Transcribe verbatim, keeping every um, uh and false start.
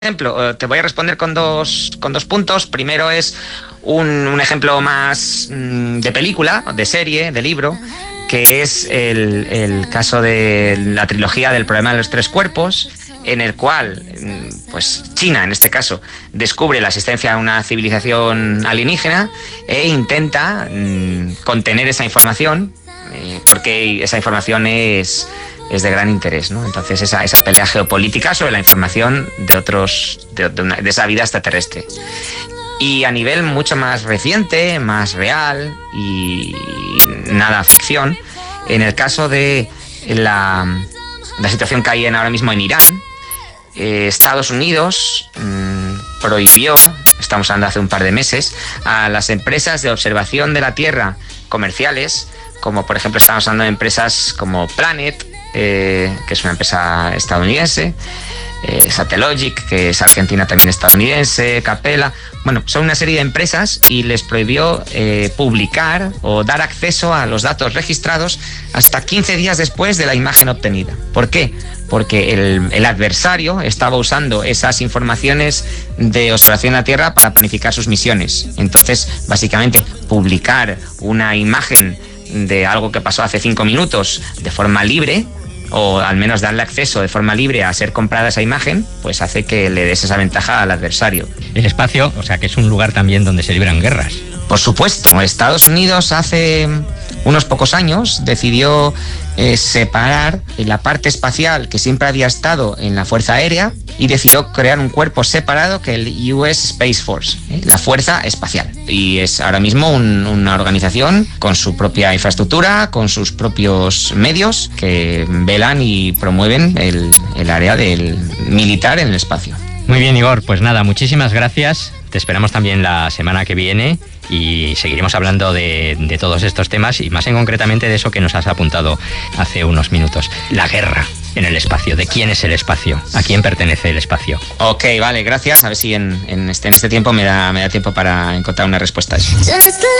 ejemplo, te voy a responder con dos, con dos puntos. Primero es un, un ejemplo más mmm, de película, de serie, de libro, que es el, el caso de la trilogía del problema de los tres cuerpos, en el cual, pues China, en este caso, descubre la existencia de una civilización alienígena e intenta mmm, contener esa información, eh, porque esa información es... es de gran interés, ¿no? Entonces esa, esa pelea geopolítica sobre la información de otros de, de, una, de esa vida extraterrestre. Y a nivel mucho más reciente, más real y nada ficción, en el caso de la, la situación que hay en, ahora mismo en Irán, eh, Estados Unidos mmm, prohibió, estamos hablando hace un par de meses, a las empresas de observación de la Tierra comerciales, como por ejemplo estamos hablando de empresas como Planet, Eh, que es una empresa estadounidense, eh, Satellogic, que es argentina también estadounidense, Capella, bueno, son una serie de empresas, y les prohibió eh, publicar o dar acceso a los datos registrados hasta quince días después de la imagen obtenida. ¿Por qué? Porque el, el adversario estaba usando esas informaciones de observación de la Tierra para planificar sus misiones. Entonces, básicamente, publicar una imagen de algo que pasó hace cinco minutos de forma libre, o al menos darle acceso de forma libre a ser comprada esa imagen, pues hace que le des esa ventaja al adversario. El espacio, o sea que es un lugar también donde se libran guerras. Por supuesto, Estados Unidos hace unos pocos años decidió eh, separar la parte espacial que siempre había estado en la Fuerza Aérea, y decidió crear un cuerpo separado, que es el U S Space Force, ¿eh? la Fuerza Espacial. Y es ahora mismo un, una organización con su propia infraestructura, con sus propios medios, que velan y promueven el, el área del militar en el espacio. Muy bien, Igor, pues nada, muchísimas gracias. Te esperamos también la semana que viene y seguiremos hablando de, de todos estos temas, y más en concretamente de eso que nos has apuntado hace unos minutos, la guerra en el espacio. ¿De quién es el espacio? ¿A quién pertenece el espacio? Ok, vale, gracias. A ver si en, en, este, en este tiempo me da, me da tiempo para encontrar una respuesta a eso.